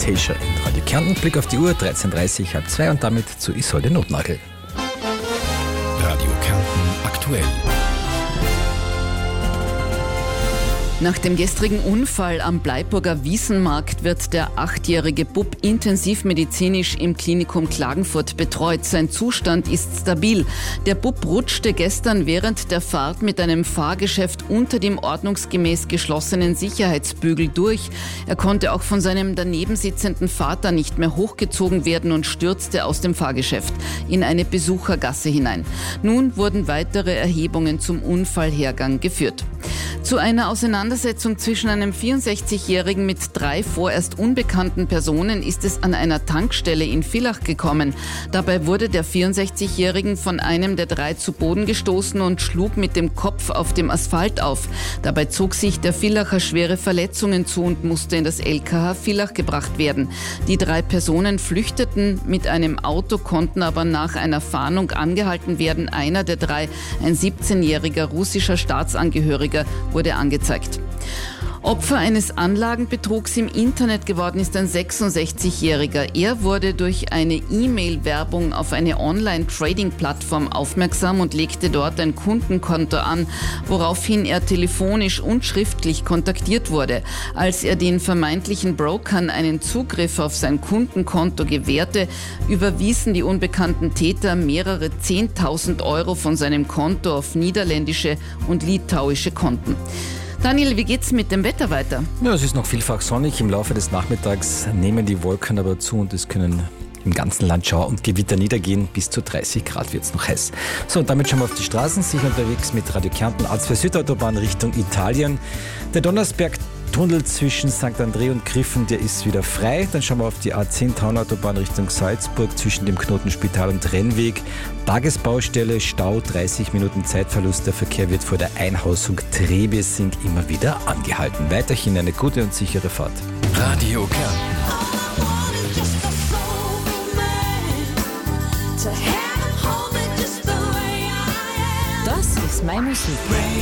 Fantasia in Radio Kärnten. Blick auf die Uhr, 13.30 halb 2 und damit zu Isolde Notnagel. Radio Kärnten aktuell. Nach dem gestrigen Unfall am Bleiburger Wiesenmarkt wird der 8-jährige Bub intensivmedizinisch im Klinikum Klagenfurt betreut. Sein Zustand ist stabil. Der Bub rutschte gestern während der Fahrt mit einem Fahrgeschäft unter dem ordnungsgemäß geschlossenen Sicherheitsbügel durch. Er konnte auch von seinem daneben sitzenden Vater nicht mehr hochgezogen werden und stürzte aus dem Fahrgeschäft in eine Besuchergasse hinein. Nun wurden weitere Erhebungen zum Unfallhergang geführt. Zu einer Auseinandersetzung zwischen einem 64-Jährigen mit 3 vorerst unbekannten Personen ist es an einer Tankstelle in Villach gekommen. Dabei wurde der 64-Jährigen von einem der 3 zu Boden gestoßen und schlug mit dem Kopf auf dem Asphalt auf. Dabei zog sich der Villacher schwere Verletzungen zu und musste in das LKH Villach gebracht werden. Die 3 Personen flüchteten mit einem Auto, konnten aber nach einer Fahndung angehalten werden. Einer der 3, ein 17-jähriger russischer Staatsangehöriger, wurde angezeigt. Opfer eines Anlagenbetrugs im Internet geworden ist ein 66-Jähriger. Er wurde durch eine E-Mail-Werbung auf eine Online-Trading-Plattform aufmerksam und legte dort ein Kundenkonto an, woraufhin er telefonisch und schriftlich kontaktiert wurde. Als er den vermeintlichen Brokern einen Zugriff auf sein Kundenkonto gewährte, überwiesen die unbekannten Täter mehrere 10.000 Euro von seinem Konto auf niederländische und litauische Konten. Daniel, wie geht's mit dem Wetter weiter? Ja, es ist noch vielfach sonnig. Im Laufe des Nachmittags nehmen die Wolken aber zu und es können im ganzen Land Schauer und Gewitter niedergehen. Bis zu 30 Grad wird es noch heiß. So, und damit schauen wir auf die Straßen. Sicher unterwegs mit Radio Kärnten, A2 Südautobahn Richtung Italien. Der Donnersberg-Tunnel zwischen St. André und Griffen, der ist wieder frei. Dann schauen wir auf die A10 Taunautobahn Richtung Salzburg zwischen dem Knoten Spital und Rennweg. Tagesbaustelle, Stau, 30 Minuten Zeitverlust. Der Verkehr wird vor der Einhausung Trebesing immer wieder angehalten. Weiterhin eine gute und sichere Fahrt. Radio Kärnten. Das ist meine Musik.